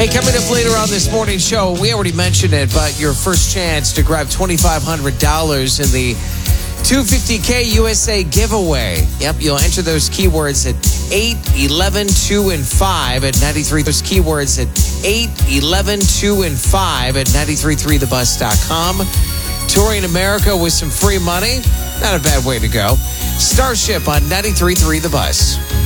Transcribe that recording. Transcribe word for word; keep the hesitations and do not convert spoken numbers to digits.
Hey, coming up later on this morning show, we already mentioned it, but your first chance to grab twenty-five hundred dollars in the two hundred fifty K U S A giveaway. Yep, you'll enter those keywords at eight, eleven, two, and five at ninety-three. Those keywords at eight, eleven, two, and five at nine three three the bus dot com. Touring America with some free money. Not a bad way to go. Starship on ninety-three point three The Bus.